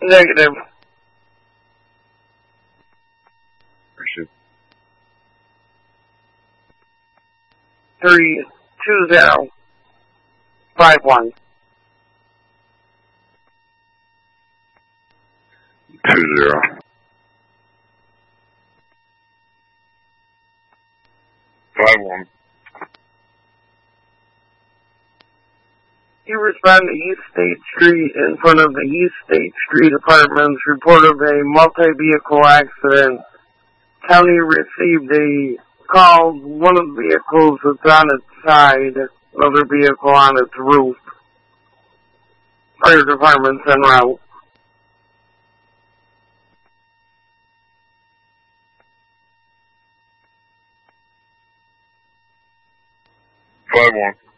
Negative. 32051. 20. 51. You respond to East State Street in front of the East State Street Apartments. Report of a multi-vehicle accident. County received a call. One of the vehicles is on its side. Another vehicle on its roof. Fire department's en route. 51.